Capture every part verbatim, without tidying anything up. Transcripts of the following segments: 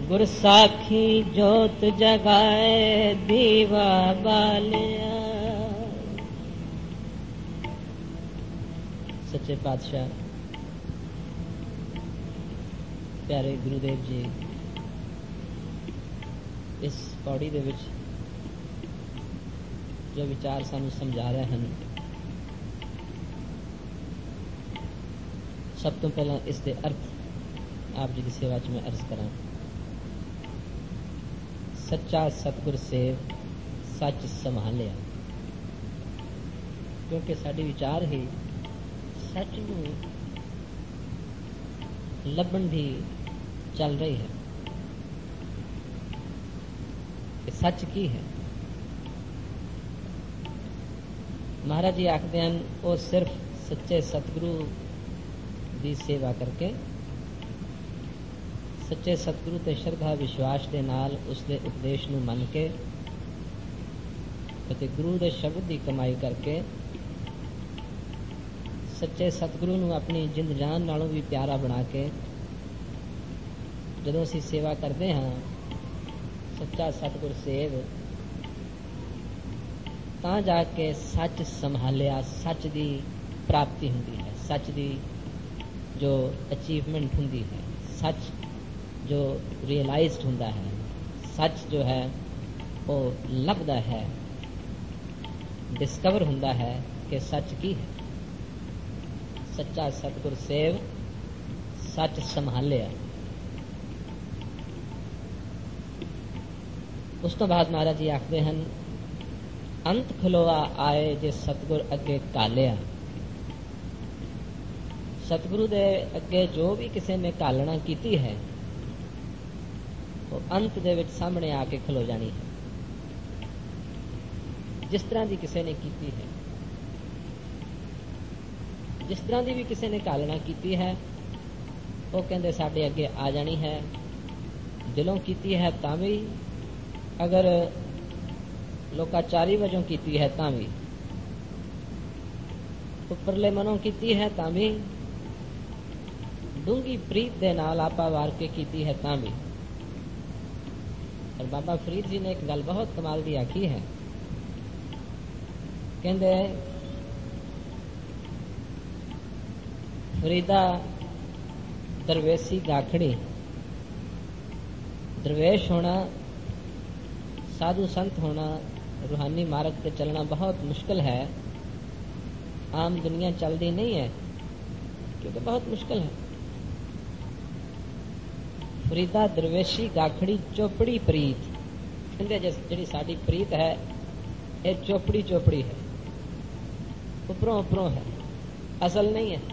गुरसाखी जोत जगाए दीवा बालिया। सच्चे पातशाह प्यारे गुरुदेव जी इस पौड़ी दे विच जो विचार सानू समझा रहे हैं, सब तो पहला इसके अर्थ आप जी की सेवा च मैं अर्ज करा। सच्चा सतगुर सेव सच संभालिया, क्योंकि साडी विचार ही सच नूं लभण दी चल रही है कि सच की है। महाराज जी आखते हैं वो सिर्फ सच्चे सतगुरु की सेवा करके, सच्चे सतगुरु ते श्रद्धा विश्वास के नाल उसके उपदेश नूं मन के ते गुरु के शब्द की कमाई करके सच्चे सतगुरु नूं अपनी जिंद जान नालों भी प्यारा बना के जदों असीं सेवा करते हाँ, सच्चा सतगुर सेव, तां जाके सच संभालिया, सच की प्राप्ति हुंदी है, सच की जो अचीवमेंट हुंदी है, सच जो रियलाइज्ड हुंदा है, सच जो है वो लभदा है, डिस्कवर हुंदा है कि सच की है। सच्चा सतगुर सेव सच संभालिया। उस तो बाद महाराज जी आखते हैं अंत खलोआ आए जे सतगुर अगे कालिया। सतगुरु दे अगे जो भी किसी ने कालना कीती है वो अंत दे विच सामने आके खलो जानी है। जिस तरह की किसी ने कीती है, जिस तरह की भी किसी ने कालना कीती है वो कहते साडे अगे आ जानी है। दिलों कीती है तां भी, अगर लोकाचारी वजों कीती है तां भी, उपरले मनों कीती है तां भी, डूंगी प्रीत दे नाल आपा वार के कीती है तां भी। और बाबा फरीद जी ने एक गल बहुत कमाल की आखी है, कहते फरीदा दरवेसी गाखड़ी, दरवेश होना, साधु संत होना, रूहानी मार्ग पे चलना बहुत मुश्किल है। आम दुनिया चलती नहीं है क्योंकि बहुत मुश्किल है। फरीदा दरवेशी गाखड़ी चोपड़ी प्रीत, कहते जी साड़ी प्रीत है ये चोपड़ी चोपड़ी है, उपरों उपरों है, असल नहीं है।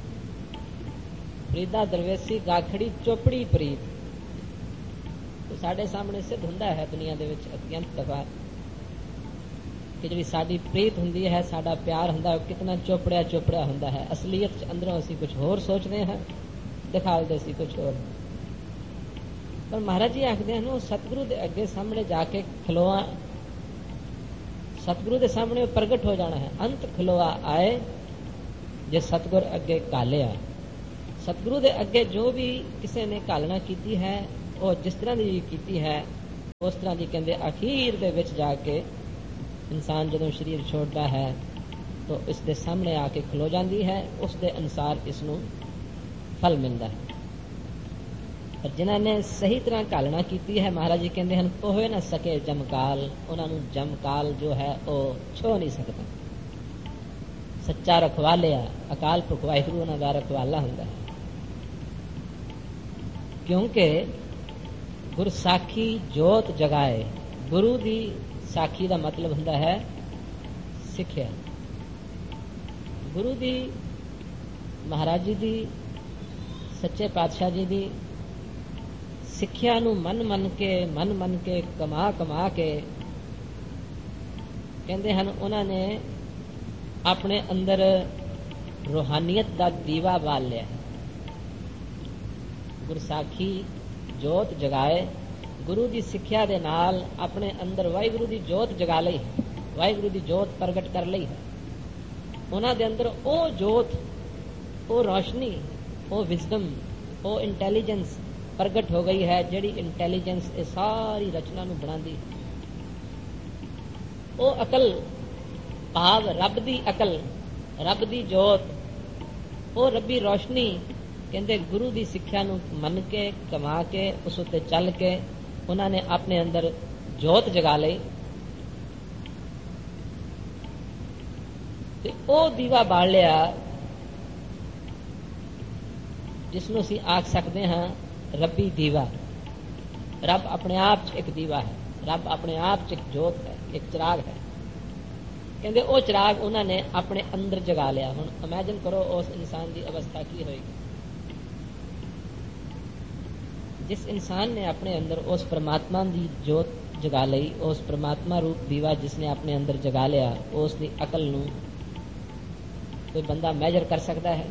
फरीदा दरवेशी गाखड़ी चोपड़ी प्रीत, तो साढ़े सामने सिद्ध हुंदा है दुनिया दे विच अत्यंत दफा कि जिहड़ी साडी प्रीत हुंदी है, साडा प्यार हुंदा है, कितना चोपड़िया चोपड़िया हुंदा है। असलीयत च अंदरों असीं कुछ होर सोचते हैं, दिखालदे असीं कुछ होर। पर महाराज जी आखदे हैं वो सतगुरु दे अगे सामने जाके खलोआ, सतगुरु दे सामने प्रगट हो जाना है। अंत खलोआ आए जे सतगुर अगे कालिया। सतगुरु दे अगे जो भी किसी ने कालना कीती है और जिस तरह की कीती है उस तरह की कहते अखीर दे विच जाके इंसान जदों शरीर छोड़ता है तो इसके सामने आके खलो जाती है, उसके अनुसार इसनों फल मिलता है। पर जिन्होंने सही तरह कालना कीती है, महाराज जी कहते हैं होए ना सके जमकाल, उन्होंने जमकाल जो है वो छो नहीं सकता। सच्चा रखवालिया अकाल पुरख वाहिगुरू उन्हां दा रखवाला हुंदा है, क्योंकि गुरसाखी जोत जगाए। गुरु दी साखी का मतलब हुंदा है सिक्ख्या। गुरु दी, महाराज जी दी, सच्चे पातशाह जी दी सिक्ख्या नूं मन मन के मन मन के कमा कमा के कहते हैं उन्होंने अपने अंदर रूहानियत का दीवा बाल लिया है। गुरसाखी जोत जगाए, गुरु की सिक्ख्या दे नाल अपने अंदर वाहिगुरू की जोत जगा लई है, वाहिगुरू की जोत प्रगट कर लई है। उन्हां दे अंदर ओ जोत, ओ रोशनी, ओ विजडम, ओ इंटैलीजेंस, प्रगट हो गई है, जिहड़ी इंटैलीजेंस ये सारी रचना नूं बनांदी, वो अकल भाव रब दी अकल, रब दी जोत, वो रबी रोशनी कहते गुरु की सिक्ख्या नूं मन के कमा के उस उत्ते चल के उन्होंने अपने अंदर जोत जगा लई ते ओ दीवा बाल लिया जिसनों असीं आख सकते हाँ रबी दीवा। रब अपने आप च एक दीवा है, रब अपने आप च एक जोत है, एक चिराग है। कहते वो चिराग उन्होंने अपने अंदर जगा लिया। हुण इमेजिन करो उस इंसान की अवस्था की होगी जिस इंसान ने अपने अंदर उस परमात्मा की जोत जगा ली, उस परमात्मा रूप दीवा जिसने अपने अंदर जगा लिया, उसकी अकल नूं कोई बंदा मेजर कर सकता है?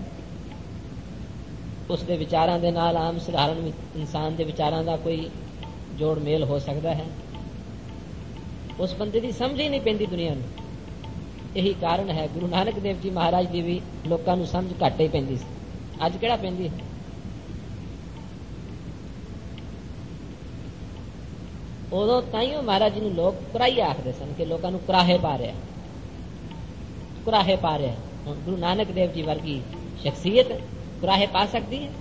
उसके विचारां दे नाल आम सधारण इंसान के विचारां का कोई जोड़ मेल हो सकता है? उस बंदे की समझ ही नहीं पैंदी दुनिया में। यही कारण है गुरु नानक देव जी महाराज की भी लोगों को समझ घट ही पैंदी सी, अज किहड़ा पैंदी है। उदों ताइयों महाराज जी नूं लोग कुराही आखते सन कि लोगों को कुराहे पा रहा, कुराहे पा रहा। हुण गुरु नानक देव जी वर्गी शख्सियत कुराहे पा सकती है?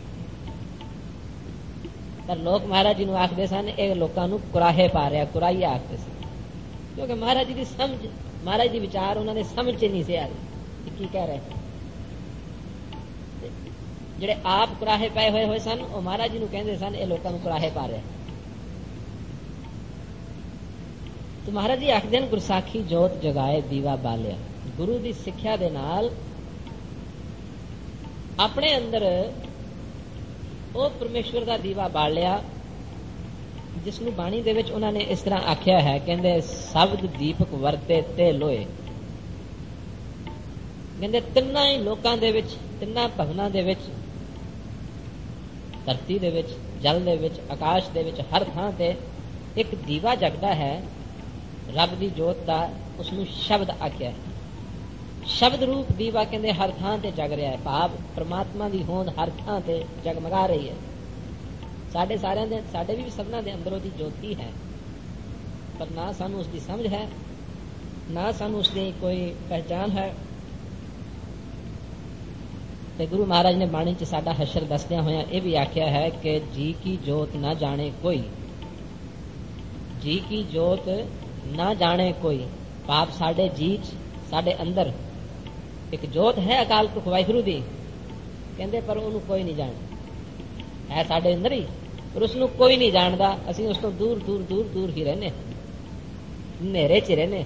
पर लोग महाराज जी नूं आखते सन ये लोगों को कुराहे पा रहा, कुराही आखते सन, क्योंकि महाराज जी की समझ, महाराज जी विचार उन्होंने समझ च नहीं से आ रही की कह रहे। जिहड़े आप कुराहे पाए हुए हुए सन वो महाराज जी नूं कहंदे सन ये लोगों को कुराहे पा रहा। तो महाराज जी आखदे ने गुरसाखी जोत जगाए दीवा बालिया। गुरु की सिक्ख्या दे नाल अपने अंदर वो परमेश्वर का दीवा बाल लिया जिसनों बाणी दे विच उन्होंने इस तरह आख्या है, कहंदे शब्द दीपक वरते ते लोए। कहंदे तिन्ना ही लोकां दे विच, तिन्ना भवनां दे विच, धरती दे विच, जल दे विच, आकाश दे विच, हर थां ते एक दीवा जगदा है रब दी जोत दा, उसनूं शब्द आख्या है। शब्द रूप दीवा कहंदे हर थां ते जग रहा है, भाव परमात्मा दी होंद हर थां ते जगमगा रही है। साडे सारियां दे, साडे भी सबना दे अंदरों दी ज्योति है, पर ना सानू उसकी समझ है, ना सानू उसकी कोई पहचान है। ते गुरु महाराज ने बाणी च साडा हशर दसदियां होया यह भी आख्या है कि जी की जोत ना जाने कोई, जी की जोत ना जाने कोई। पाप साडे जी साडे अंदर एक जोत है अकाल पुरख वाहिगुरू दी, कहंदे पर उन्होंने कोई नहीं जानता है साडे अंदर ही, पर उसनों कोई नहीं जानता। असीं उस तो दूर दूर दूर दूर ही रहने, नेरे च रहने।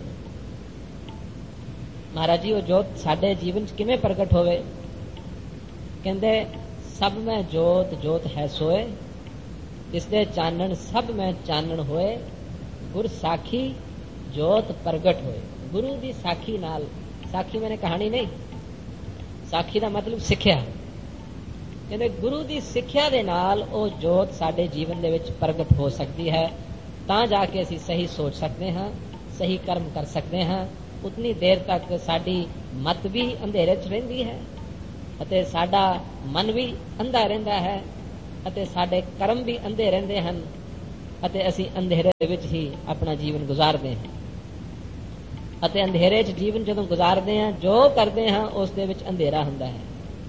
महाराज जी वो जोत साडे जीवन च किवें प्रगट होवे? कहंदे सब में जोत जोत है सोए, इसदे चानण सब में चानण होए, गुर साखी जोत प्रगट होए। गुरु की साखी नाल, साखी मैंने कहानी नहीं, साखी का मतलब सिक्ख्या। कहते गुरु की सिक्ख्या दे नाल ओ जोत साडे जीवन दे विच प्रगट हो सकती है, तां जाके असीं सही सोच सकते हैं, सही कर्म कर सकते हैं। उतनी देर तक साडी मत भी अंधेरे च रहिंदी है अते साडा मन भी अंधा रहिंदा है अते साडे कर्म भी अंधे रहिंदे हन अते असीं अंधेरे दे विच ही अपना जीवन गुजारदे हैं। अते अंधेरे च जीवन जदों गुजारदे हैं, जो करदे हैं उस दे विच अंधेरा हुंदा है।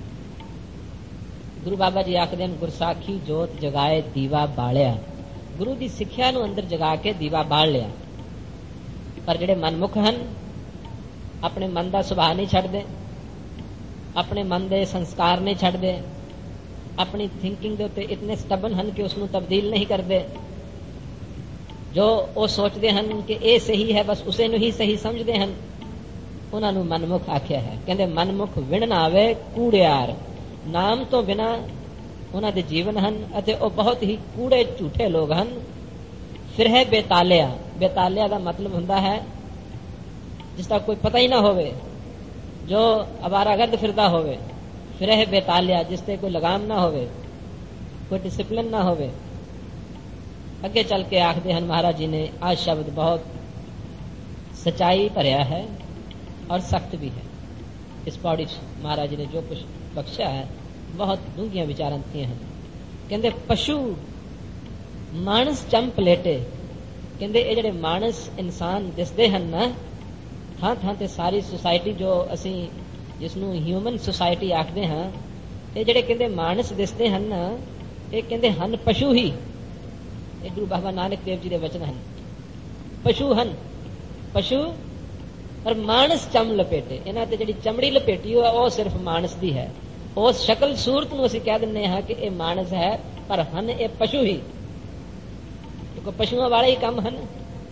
गुरु बाबा जी आखदे ने गुरसाखी जोत जगाए दीवा बालिया। गुरु की सिक्ख्या नूं अंदर जगा के दीवा बाल लिया। पर जिहड़े मनमुख हन अपने मन का सुभाव नहीं छड्डदे, अपने मन के संस्कार नहीं छड्डदे, अपनी थिंकिंग के उत्ते इतने स्टबन हन कि उसनूं तब्दील नहीं करते। जो वो सोचते हैं कि ये सही है, बस उसे नूं ही सही समझते हैं, उन्होंने मनमुख आख्या है। कहते मनमुख विण ना आवे कूड़ियार, नाम तो बिना उन्होंने जीवन हन अते वो बहुत ही कूड़े झूठे लोग हन। फिर है बेतालिया, बेतालिया का मतलब हुंदा है जिसका कोई पता ही ना होवे, जो अवारागर्द फिरदा होवे। फिर है बेतालिया जिससे कोई लगाम ना होवे, कोई डिसिप्लिन ना होवे। अगे चल के आखदे हन महाराज जी ने आज शब्द बहुत सच्चाई भरिया है और सख्त भी है। इस पौड़ी महाराज जी ने जो कुछ बख्शा है बहुत डूंघियां विचारां दित्तियां हैं। कहते पशु मानस चम पलेटे, कहते ये जिहड़े मानस इंसान दिसते हैं ना थां थां ते सारी सोसाइटी जो असी जिसनों ह्यूमन सोसाइटी आखते हाँ, ये जिहड़े कहते मानस दिसते हैं ना ये कहते हन पशु ही। ये गुरु बाबा नानक देव जी के वचन हैं, पशु हन पशु पर मानस चम लपेटे, इन्हां ते जिहड़ी चमड़ी लपेटी है वह सिर्फ मानस दी है। उस शक्ल सूरत नूं असीं कह दिंदे हां कि ये मानस है, पर हन ये पशु ही, क्योंकि पशुओं वाले ही काम हन।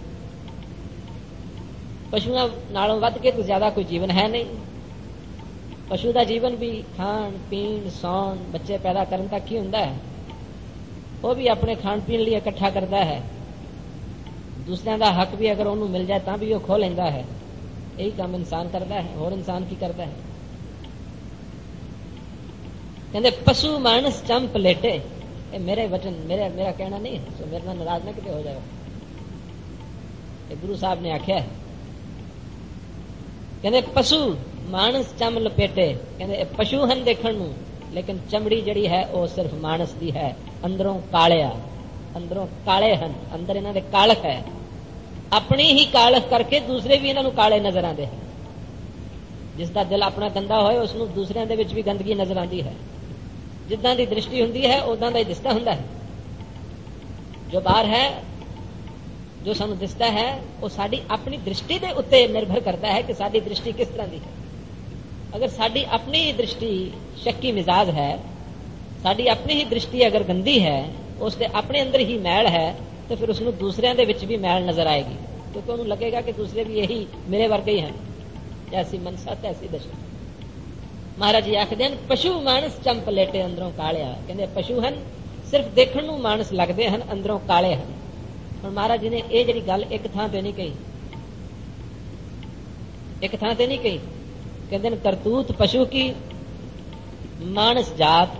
पशुओं नालों वध के तो ज्यादा कोई जीवन है नहीं। पशु का जीवन भी खाण पीण सौण बच्चे पैदा करने तक ही हुंदा है। वो भी अपने खाण पीण लिए इकट्ठा करता है, दूसरों का हक भी अगर उन्होंने मिल जाए तो भी वो खो लेंदा है। यही काम इंसान करता है, और इंसान की करता है। कहते पशु मानस चम पलेटे, ये मेरे वचन मेरे मेरा कहना नहीं है, सो मेरे नाल नाराज ना किते हो जाओ। ये गुरु साहब ने आख्या है। कहते पशु मानस चम लपेटे, कहते पशु हन देखण नूं, लेकिन चमड़ी जड़ी है वो सिर्फ मानस दी है। अंदरों कालिया, अंदरों काले हन, अंदर इन्हां दे कालख है। अपनी ही कालख करके दूसरे भी इन्हां नूं काले नजर आते हैं। जिसका दिल अपना गंदा होए उसनूं दूसरिਆਂ ਦੇ ਵਿੱਚ भी गंदगी नजर आती है। जिद्दां दी दृष्टि हुंदी है उदां दा ही दिसदा हुंदा है। जो बाहर है जो सानूं दिसदा है वो साडी अपनी दृष्टि दे उत्ते निर्भर करता है कि साडी दृष्टि किस तरह दी है। अगर साडी अपनी दृष्टि शक्की मिजाज है, साडी अपनी ही दृष्टि अगर गंदी है, उसके अपने अंदर ही मैल है, तो फिर उसनूं दूसरिਆਂ ਦੇ ਵਿੱਚ भी मैल नजर आएगी, क्योंकि उन्हें लगेगा कि दूसरे भी यही मेरे वर्गे ही हैं। जैसी मनसा तैसी दशा। महाराज जी आखदे हैं पशु मानस चम पलेटे अंदरों कालिया, कहते पशु हन सिर्फ देखण नूं मानस लगते हैं, अंदरों काले हैं। हुण महाराज जी ने यह जिहड़ी गल एक थां ते नहीं कही, एक थां ते नहीं कही। कहते हैं करतूत पशु की मानस जात,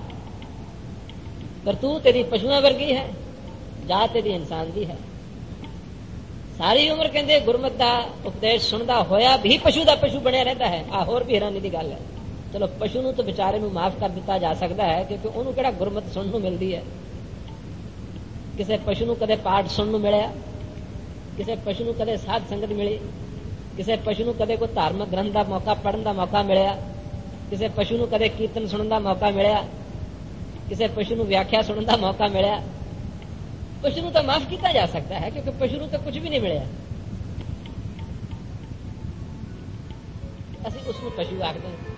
करतूत यदि पशुओं वर्गी है, जात यदि इंसान दी है। सारी उम्र कहते गुरमत का उपदेश सुनता होया भी पशु का पशु बनया रहता है। आ होर भी हैरानी की गल है। चलो पशु नूं तो बेचारे नूं माफ कर दिता जा सकता है, क्योंकि उन्होंने किहड़ा गुरमत सुनने मिलती है। किसी पशु नूं कदे पाठ सुनने मिलिया, किसी पशु नूं कदे साध संगत मिली, किसी पशु नूं कदे कोई धार्मिक ग्रंथ का मौका पढ़ने का मौका मिलिया, किसी पशु नूं कदे कीर्तन सुनने का मौका मिलिया, किसी पशु नूं व्याख्या सुनने का मौका मिलिया। पशु नूं तो माफ किया जा सकता है, क्योंकि पशु नूं तो कुछ भी नहीं मिलिया। असीं उसनूं पशु आखदे हैं।